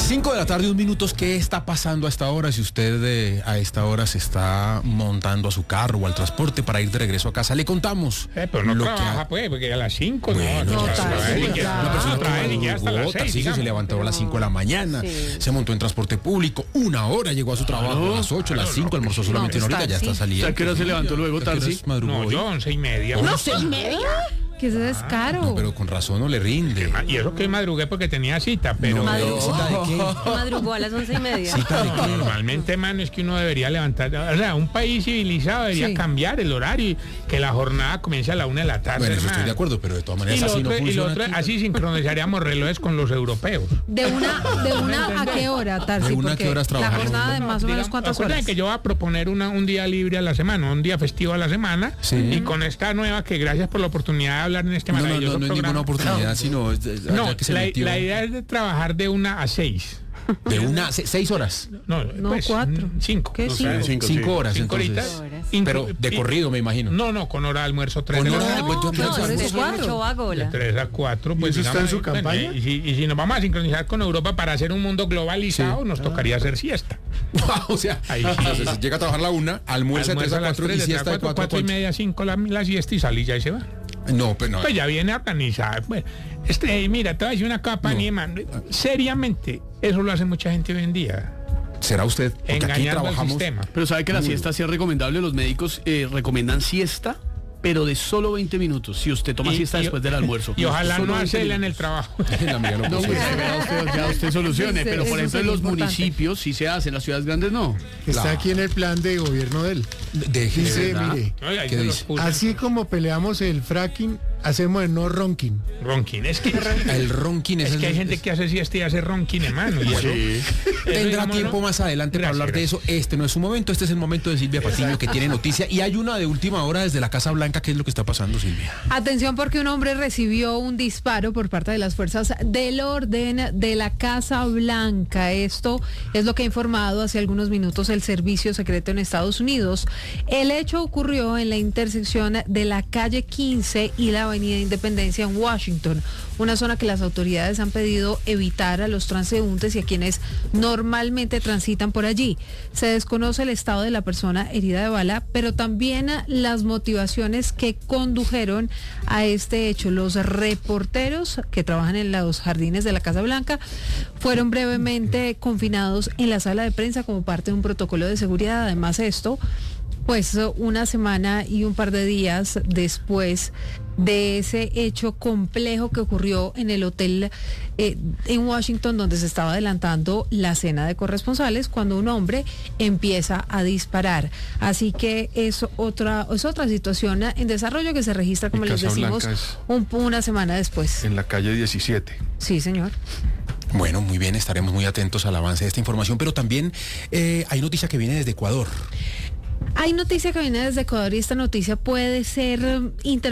5 de la tarde, 1 minuto. ¿Qué está pasando a esta hora? Si usted a esta hora se está montando a su carro o al transporte para ir de regreso a casa, le contamos. Pero no trabaja, pues, porque a las 5 bueno, una persona trabaja y ya hasta las 6. Tarcisio se levantó a las 5 de la mañana, se montó en transporte público, 1 hora llegó a su trabajo, a las 8, a las 5, almorzó solamente una horita, ya está saliendo. ¿A qué hora se levantó luego, Tarsi? No, yo 11:30. ¿11:30? Que ese descaro. No, pero con razón no le rinde. Y eso que madrugué porque tenía cita, pero... ¿Cita de qué? Madrugó a las 11:30. ¿Cita de qué? Normalmente, mano, es que uno debería levantar... O sea, un país civilizado debería cambiar el horario y que la jornada comience a la 1 de la tarde, Bueno, eso hermano. estoy de acuerdo, pero de todas maneras así no funciona. Y lo otro, aquí. así sincronizaríamos relojes con los europeos. ¿De una a qué hora, Tarsi? ¿De una a Porque qué horas la trabajamos? jornada de más o menos cuántas Acuérdense horas. que yo voy a proponer un día libre a la semana, un día festivo a la semana, y con esta nueva, que gracias por la oportunidad de hablar en este maravilloso No es programa. ninguna oportunidad, sino... No, la idea es de trabajar de 1 a 6. De 6 horas. No, No, 4. 5. ¿Qué? 5 horas, 5 entonces. horitas. Pero de corrido, me imagino. No, con hora de almuerzo 3 de Con la hora de tarde. almuerzo, No, es mucho De 3 a 4, pues eso está en su bueno, campaña? y si nos vamos a sincronizar con Europa para hacer un mundo globalizado, nos tocaría hacer siesta. O sea, Ahí sí. entonces, llega a trabajar a la 1, almuerza de 3 a 4 y siesta de 4 a 4 y media, 5 la siesta y salí ya y se va. No, pero no. Pues ya viene organizada. Pues, mira, te voy a decir una capa, seriamente, eso lo hace mucha gente hoy en día. ¿Será usted? Porque aquí Engañando al trabajamos. sistema. Pero sabe que la siesta sí es recomendable. Los médicos recomiendan siesta, pero de solo 20 minutos. Si usted toma siesta después del almuerzo. Y ojalá Solo no 20 hacerla en el minutos. trabajo. La mía no No, puede pues ser. ya usted solucione. Sí, Pero por eso ejemplo en sería los importante. municipios sí se hace, en las ciudades grandes no. Está Claro. aquí en el plan de gobierno de él. Déjese, Dice, ¿verdad? mire, Ay, ahí ¿Qué se los dice? puse. así como peleamos el fracking, hacemos el no ronking. Ronquín. Es que El ronquín es que hay gente que hace siesta y hace ronquín, hermano. Y eso, Tendrá digamos, tiempo ¿no? más adelante para Gracias, hablar de eso. Este no es su momento, este es el momento de Silvia Patiño, que tiene noticia. Y hay una de última hora desde la Casa Blanca. ¿Qué es lo que está pasando, Silvia? Atención, porque un hombre recibió un disparo por parte de las fuerzas del orden de la Casa Blanca. Esto es lo que ha informado hace algunos minutos el Servicio Secreto en Estados Unidos. El hecho ocurrió en la intersección de la calle 15 y la avenida Independencia en Washington, una zona que las autoridades han pedido evitar a los transeúntes y a quienes normalmente transitan por allí. Se desconoce el estado de la persona herida de bala, pero también las motivaciones que condujeron a este hecho. Los reporteros que trabajan en los jardines de la Casa Blanca fueron brevemente confinados en la sala de prensa como parte de un protocolo de seguridad. Además, esto, pues una semana y un par de días después de ese hecho complejo que ocurrió en el hotel en Washington, donde se estaba adelantando la cena de corresponsales, cuando un hombre empieza a disparar. Así que es otra situación en desarrollo que se registra, como Y les decimos, Casablanca una semana después. en la calle 17. Sí, señor. Bueno, muy bien, estaremos muy atentos al avance de esta información, pero también hay noticia que viene desde Ecuador. Hay noticia que viene desde Ecuador y esta noticia puede ser